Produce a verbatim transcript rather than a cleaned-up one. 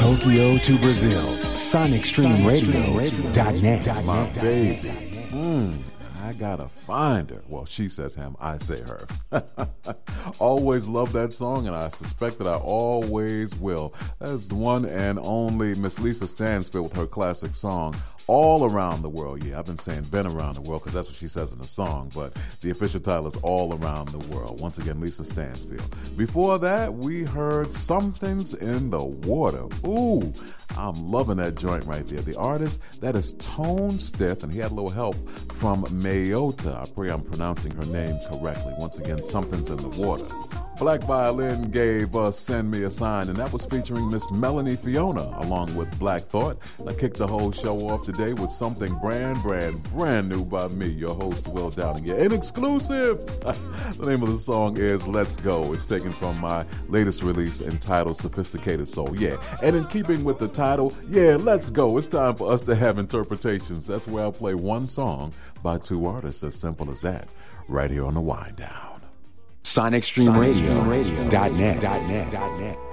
Tokyo to Brazil, Sonic Stream Radio dot net. My baby. Mm, I gotta find her. Well, she says him, I say her. Always love that song, and I suspect that I always will. That's the one and only Miss Lisa Stansfield with her classic song, All Around the World. Yeah, I've been saying been around the world because that's what she says in the song, but the official title is All Around the World. Once again, Lisa Stansfield. Before that, we heard Something's in the Water. Ooh, I'm loving that joint right there. The artist, that is Tone Stith, and he had a little help from Mayota. I pray I'm pronouncing her name correctly. Once again, Something's in the Water. Black Violin gave us Send Me a Sign, and that was featuring Miss Melanie Fiona along with Black Thought. I kicked the whole show off today with something brand, brand, brand new by me, your host, Will Downing. Yeah, an exclusive! The name of the song is Let's Go. It's taken from my latest release entitled Sophisticated Soul. Yeah, and in keeping with the title, yeah, let's go. It's time for us to have interpretations. That's where I'll play one song by two artists, as simple as that, right here on the Wind Down. Sonic Stream Radio dot net.